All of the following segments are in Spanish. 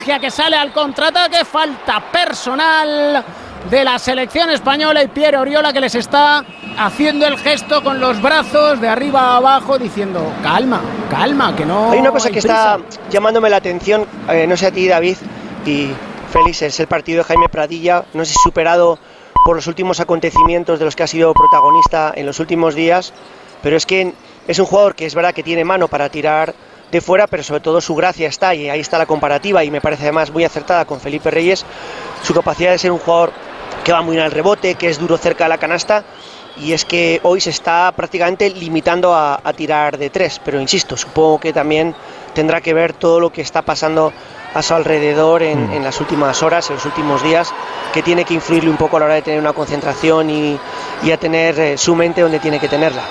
que sale al contraataque, falta personal de la selección española y Pierre Oriola, que les está haciendo el gesto con los brazos de arriba a abajo diciendo calma, calma, que no hay una cosa que prisa. está llamándome la atención, no sé a ti, David y Félix, es el partido de Jaime Pradilla. No sé si superado por los últimos acontecimientos de los que ha sido protagonista en los últimos días, pero es que es un jugador que es verdad que tiene mano para tirar de fuera, pero sobre todo su gracia está, y ahí está la comparativa, y me parece además muy acertada con Felipe Reyes, su capacidad de ser un jugador que va muy bien al rebote, que es duro cerca de la canasta, y es que hoy se está prácticamente limitando a tirar de tres, pero insisto, supongo que también tendrá que ver todo lo que está pasando a su alrededor en las últimas horas, en los últimos días, que tiene que influirle un poco a la hora de tener una concentración y a tener su mente donde tiene que tenerla.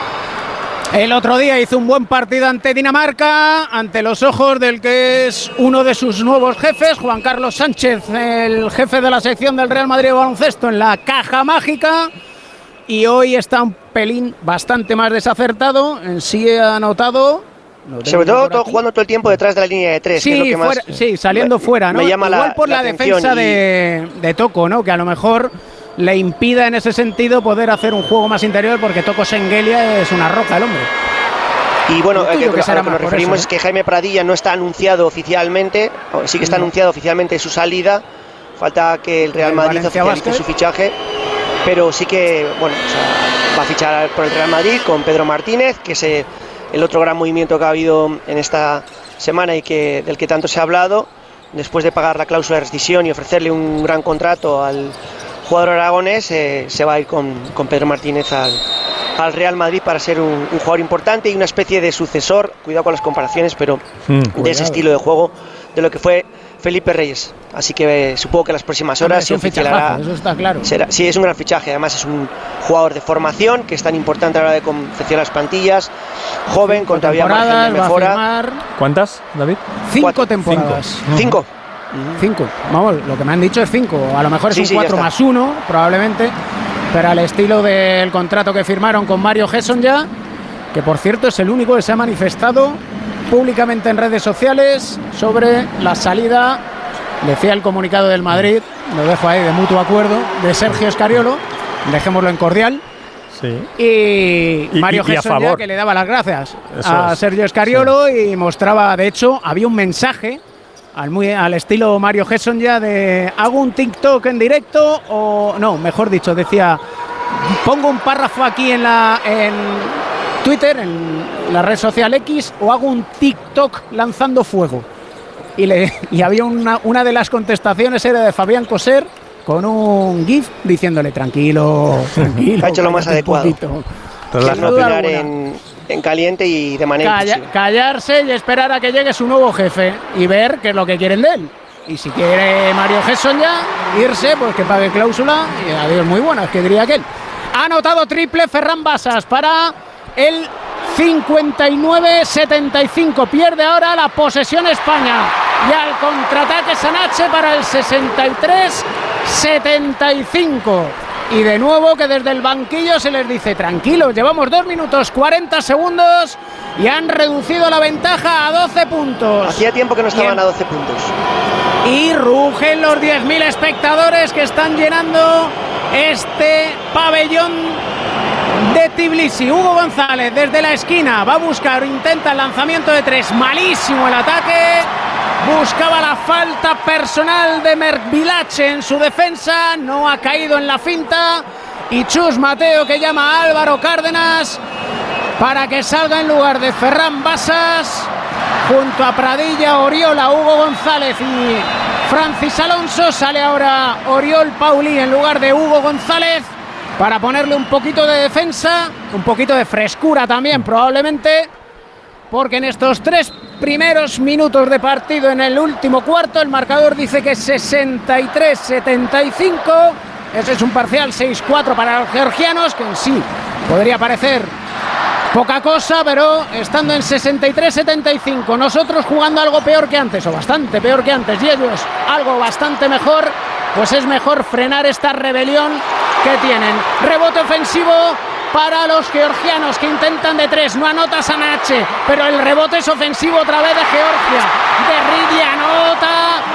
El otro día hizo un buen partido ante Dinamarca, ante los ojos del que es uno de sus nuevos jefes, Juan Carlos Sánchez, el jefe de la sección del Real Madrid de baloncesto en la caja mágica, y hoy está un pelín bastante más desacertado. En sí ha anotado, sobre todo jugando todo el tiempo detrás de la línea de tres, sí, que es lo que fuera, más sí, saliendo fuera, ¿no? Me llama igual por la defensa de Toko, ¿no? Que a lo mejor le impida en ese sentido poder hacer un juego más interior, porque Toko Sengelia es una roca el hombre. Y bueno, a lo que nos eso, referimos es que Jaime Pradilla no está anunciado oficialmente, sí que está anunciado oficialmente su salida, falta que el Real Madrid oficialice su fichaje, pero sí que, bueno, o sea, va a fichar por el Real Madrid con Pedro Martínez, que es el otro gran movimiento que ha habido en esta semana y del que tanto se ha hablado, después de pagar la cláusula de rescisión y ofrecerle un gran contrato al jugador aragonés, se va a ir con Pedro Martínez al Real Madrid para ser un jugador importante y una especie de sucesor, cuidado con las comparaciones, pero de ese estilo de juego, de lo que fue Felipe Reyes. Así que supongo que en las próximas horas se oficializará. Eso está claro. Sí, es un gran fichaje, además es un jugador de formación que es tan importante a la hora de confeccionar las plantillas, joven, con todavía margen de mejora. ¿Cuántas, David? 5 temporadas. 5. 5, vamos, lo que me han dicho es 5, a lo mejor es un 4 más 1 probablemente, pero al estilo del contrato que firmaron con Mario Hesonja, que por cierto es el único que se ha manifestado públicamente en redes sociales sobre la salida, decía el comunicado del Madrid, lo dejo ahí de mutuo acuerdo, de Sergio Scariolo, dejémoslo en cordial. Sí. Y Mario Hesonja, que le daba las gracias a Sergio Scariolo, y mostraba, de hecho, había un mensaje al estilo Mario Hesonja de hago un TikTok en directo, o no, mejor dicho, decía pongo un párrafo aquí en Twitter, en la red social X, o hago un TikTok lanzando fuego. Y había una de las contestaciones era de Fabián Coser con un GIF diciéndole tranquilo, ha hecho lo más adecuado, en caliente y de manera callarse y esperar a que llegue su nuevo jefe y ver qué es lo que quieren de él. Y si quiere Mario Hesonja irse, pues que pague cláusula y adiós, muy buenas, que diría aquel. Ha anotado triple Ferran Bassas para el 59-75. Pierde ahora la posesión España y al contraataque Sanache para el 63-75. Y de nuevo que desde el banquillo se les dice tranquilos, llevamos 2 minutos 40 segundos y han reducido la ventaja a 12 puntos. Hacía tiempo que no estaban a 12 puntos. Y rugen los 10.000 espectadores que están llenando este pabellón de Tbilisi. Hugo González desde la esquina va a buscar, intenta el lanzamiento de 3, malísimo el ataque. Buscaba la falta personal de Merkvilache en su defensa, no ha caído en la finta, y Chus Mateo que llama a Álvaro Cárdenas para que salga en lugar de Ferran Bassas. Junto a Pradilla, Oriola, Hugo González y Francis Alonso, sale ahora Oriol Pauli en lugar de Hugo González para ponerle un poquito de defensa, un poquito de frescura también probablemente, porque en estos 3 primeros minutos de partido, en el último cuarto, el marcador dice que es 63-75. Ese es un parcial 6-4 para los georgianos, que en sí podría parecer poca cosa, pero estando en 63-75, nosotros jugando algo peor que antes, o bastante peor que antes, y ellos algo bastante mejor, pues es mejor frenar esta rebelión que tienen. Rebote ofensivo para los georgianos que intentan de 3. No anota Sanache, pero el rebote es ofensivo otra vez de Georgia. De Ridi anota